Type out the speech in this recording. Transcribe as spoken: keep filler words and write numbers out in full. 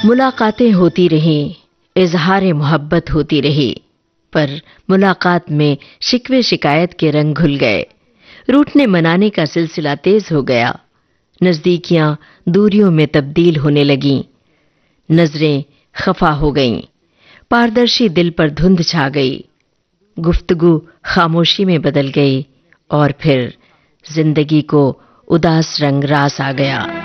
मुलाकातें होती रहीं, इजहार मोहब्बत होती रही, पर मुलाकात में शिकवे शिकायत के रंग घुल गए। रूठने मनाने का सिलसिला तेज हो गया। नजदीकियां दूरियों में तब्दील होने लगीं। नजरें खफा हो गईं। पारदर्शी दिल पर धुंध छा गई। गुफ्तगू खामोशी में बदल गई और फिर जिंदगी को उदास रंग रास आ गया।